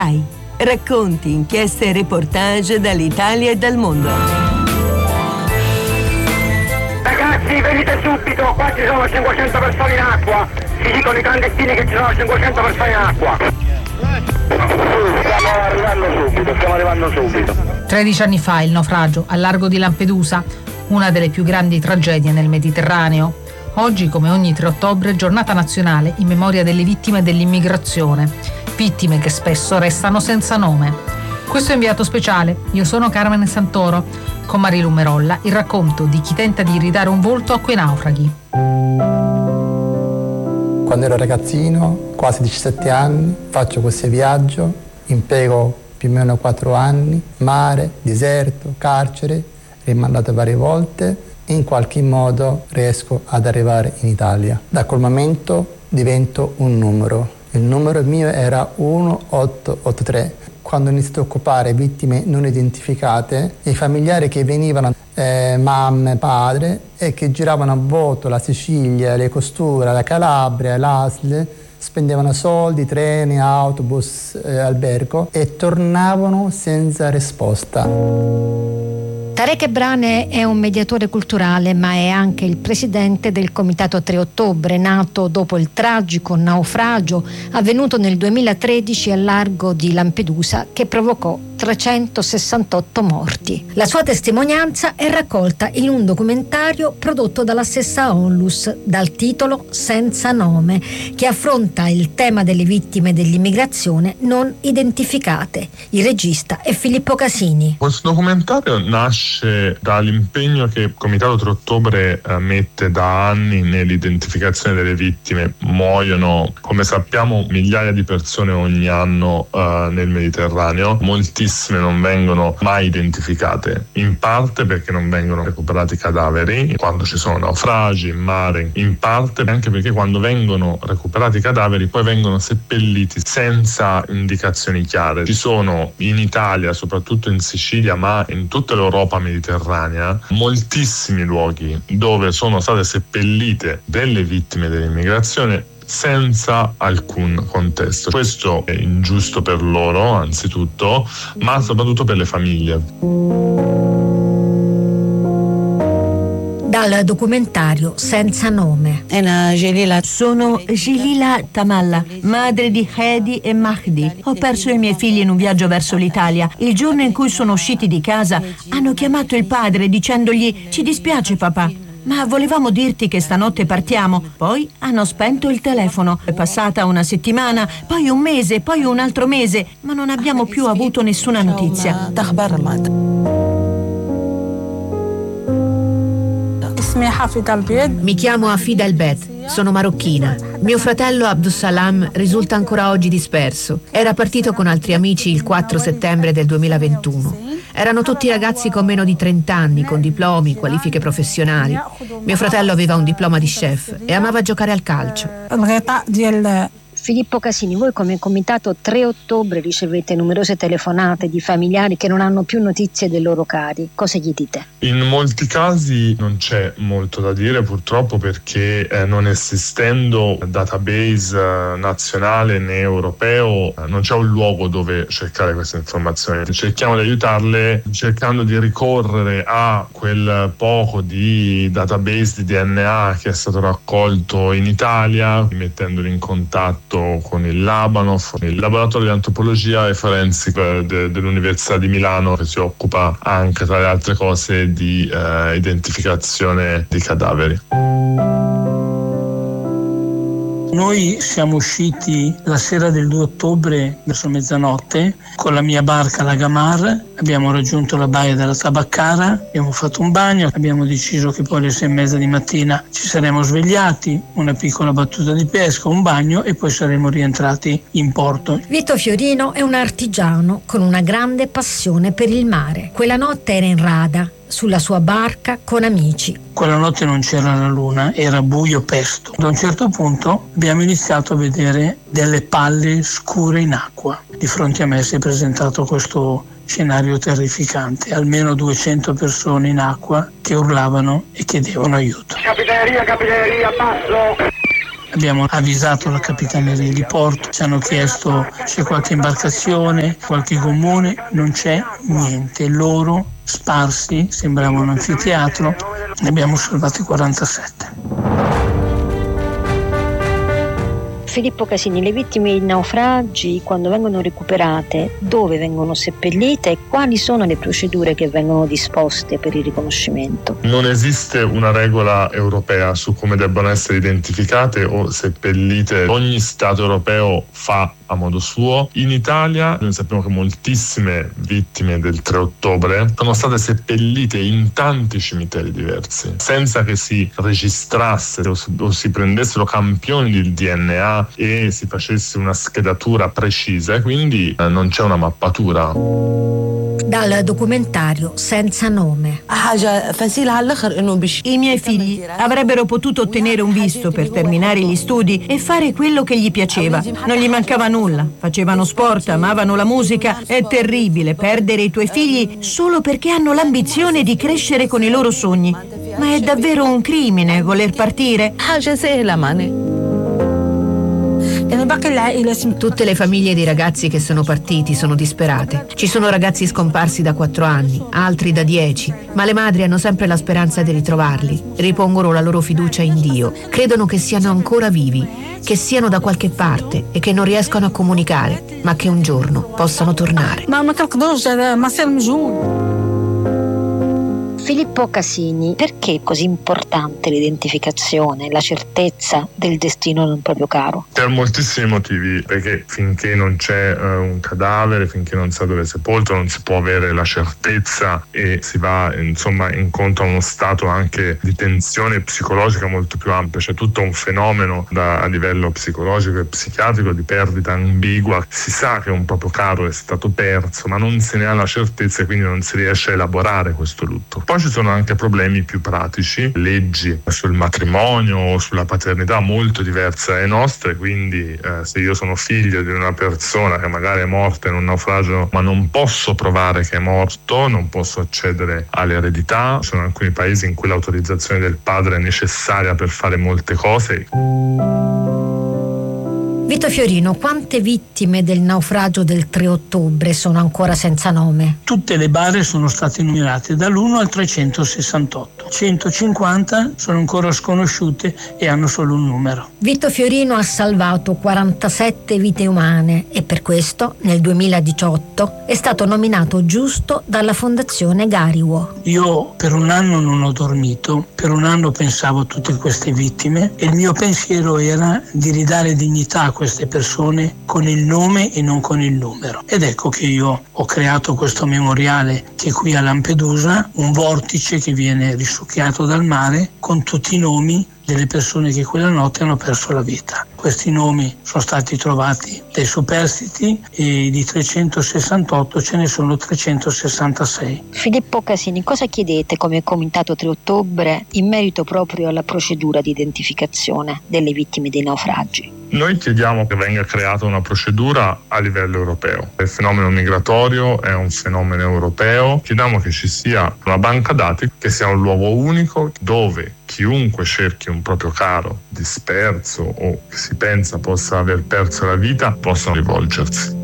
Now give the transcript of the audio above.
Racconti, inchieste e reportage dall'Italia e dal mondo. Ragazzi, venite subito, qua ci sono 500 persone in acqua. Si dicono i clandestini che ci sono 500 persone in acqua. Stiamo arrivando subito. 13 anni fa il naufragio al largo di Lampedusa, una delle più grandi tragedie nel Mediterraneo. Oggi, come ogni 3 ottobre, giornata nazionale in memoria delle vittime dell'immigrazione, vittime che spesso restano senza nome. Questo è Inviato Speciale, io sono Carmen Santoro, con Marilu Merolla, il racconto di chi tenta di ridare un volto a quei naufraghi. Quando ero ragazzino, quasi 17 anni, faccio questo viaggio, impiego più o meno 4 anni, mare, deserto, carcere, rimandato varie volte. In qualche modo riesco ad arrivare in Italia. Da quel momento divento un numero. Il numero mio era 1883. Quando ho iniziato a occupare vittime non identificate, i familiari che venivano, mamma, padre, e che giravano a vuoto la Sicilia, le Costure, la Calabria, l'Asl, spendevano soldi, treni, autobus, albergo e tornavano senza risposta. Tarek Brane è un mediatore culturale, ma è anche il presidente del Comitato 3 Ottobre, nato dopo il tragico naufragio avvenuto nel 2013 al largo di Lampedusa, che provocò 368 morti. La sua testimonianza è raccolta in un documentario prodotto dalla stessa Onlus, dal titolo Senza nome, che affronta il tema delle vittime dell'immigrazione non identificate. Il regista è Filippo Casini. Questo documentario nasce dall'impegno che il Comitato 3 Ottobre mette da anni nell'identificazione delle vittime. Muoiono, come sappiamo, migliaia di persone ogni anno nel Mediterraneo. Moltissime non vengono mai identificate, in parte perché non vengono recuperati cadaveri quando ci sono naufragi in mare, in parte anche perché quando vengono recuperati i cadaveri poi vengono seppelliti senza indicazioni chiare. Ci sono in Italia, soprattutto in Sicilia, ma in tutta l'Europa mediterranea, moltissimi luoghi dove sono state seppellite delle vittime dell'immigrazione senza alcun contesto. Questo è ingiusto per loro, anzitutto, ma soprattutto per le famiglie. Dal documentario Senza nome. Sono Jelila Tamalla, madre di Hedi e Mahdi. Ho perso i miei figli in un viaggio verso l'Italia. Il giorno in cui sono usciti di casa hanno chiamato il padre dicendogli: "Ci dispiace papà, ma volevamo dirti che stanotte partiamo." Poi hanno spento il telefono. È passata una settimana, poi un mese, poi un altro mese, ma non abbiamo più avuto nessuna notizia. Mi chiamo Afida El-Bet, sono marocchina. Mio fratello Abdussalam risulta ancora oggi disperso. Era partito con altri amici il 4 settembre del 2021. Erano tutti ragazzi con meno di 30 anni, con diplomi, qualifiche professionali. Mio fratello aveva un diploma di chef e amava giocare al calcio. Filippo Casini, voi come Comitato 3 Ottobre ricevete numerose telefonate di familiari che non hanno più notizie dei loro cari. Cosa gli dite? In molti casi non c'è molto da dire, purtroppo, perché non esistendo database nazionale né europeo, non c'è un luogo dove cercare queste informazioni. Cerchiamo di aiutarle cercando di ricorrere a quel poco di database di DNA che è stato raccolto in Italia, mettendoli in contatto con il Labanov, il laboratorio di antropologia e forensica dell'Università di Milano, che si occupa anche, tra le altre cose, di identificazione di cadaveri. Noi siamo usciti la sera del 2 ottobre verso mezzanotte con la mia barca, la Gamar. Abbiamo raggiunto la baia della Tabaccara, abbiamo fatto un bagno, abbiamo deciso che poi alle 6:30 di mattina ci saremmo svegliati, una piccola battuta di pesca, un bagno e poi saremmo rientrati in porto. Vito Fiorino è un artigiano con una grande passione per il mare. Quella notte era in rada, sulla sua barca con amici. Quella notte non c'era la luna, era buio pesto. Ad un certo punto abbiamo iniziato a vedere delle palle scure in acqua. Di fronte a me si è presentato questo scenario terrificante, almeno 200 persone in acqua che urlavano e chiedevano aiuto. Capitaneria, basso! Abbiamo avvisato la Capitaneria di Porto, ci hanno chiesto se c'è qualche imbarcazione, qualche gommone, non c'è niente. Loro sparsi, sembrava un anfiteatro, ne abbiamo salvati 47. Filippo Casini, le vittime di naufragi, quando vengono recuperate, dove vengono seppellite e quali sono le procedure che vengono disposte per il riconoscimento? Non esiste una regola europea su come debbano essere identificate o seppellite. Ogni Stato europeo fa a modo suo. In Italia noi sappiamo che moltissime vittime del 3 ottobre sono state seppellite in tanti cimiteri diversi, senza che si registrasse o si prendessero campioni del DNA e si facesse una schedatura precisa, quindi non c'è una mappatura. Dal documentario Senza nome. I miei figli avrebbero potuto ottenere un visto per terminare gli studi e fare quello che gli piaceva. Non gli mancava nulla, facevano sport, amavano la musica. È terribile perdere i tuoi figli solo perché hanno l'ambizione di crescere con i loro sogni. Ma è davvero un crimine voler partire? Tutte le famiglie di ragazzi che sono partiti sono disperate. Ci sono ragazzi scomparsi da 4 anni, altri da 10, ma le madri hanno sempre la speranza di ritrovarli. Ripongono la loro fiducia in Dio, credono che siano ancora vivi, che siano da qualche parte e che non riescono a comunicare, ma che un giorno possano tornare. Filippo Casini, perché è così importante l'identificazione, la certezza del destino di un proprio caro? Per moltissimi motivi, perché finché non c'è un cadavere, finché non si sa dove è sepolto, non si può avere la certezza e si va incontro a uno stato anche di tensione psicologica molto più ampio. C'è tutto un fenomeno a livello psicologico e psichiatrico di perdita ambigua. Si sa che un proprio caro è stato perso, ma non se ne ha la certezza e quindi non si riesce a elaborare questo lutto. Poi ci sono anche problemi più pratici, leggi sul matrimonio o sulla paternità molto diverse dalle nostre, quindi se io sono figlio di una persona che magari è morta in un naufragio ma non posso provare che è morto, non posso accedere all'eredità. Ci sono alcuni paesi in cui l'autorizzazione del padre è necessaria per fare molte cose. Vito Fiorino, quante vittime del naufragio del 3 ottobre sono ancora senza nome? Tutte le bare sono state numerate dall'1 al 368. 150 sono ancora sconosciute e hanno solo un numero. Vito Fiorino ha salvato 47 vite umane e per questo nel 2018 è stato nominato giusto dalla Fondazione Gariwo. Io per un anno non ho dormito, per un anno pensavo a tutte queste vittime e il mio pensiero era di ridare dignità a queste persone con il nome e non con il numero. Ed ecco che io ho creato questo memoriale che è qui a Lampedusa, un vortice che viene risucchiato dal mare con tutti i nomi delle persone che quella notte hanno perso la vita. Questi nomi sono stati trovati dai superstiti e di 368 ce ne sono 366. Filippo Casini, cosa chiedete come Comitato 3 ottobre in merito proprio alla procedura di identificazione delle vittime dei naufragi? Noi chiediamo che venga creata una procedura a livello europeo. Il fenomeno migratorio è un fenomeno europeo. Chiediamo che ci sia una banca dati, che sia un luogo unico dove chiunque cerchi un proprio caro disperso o che si pensa possa aver perso la vita possano rivolgersi.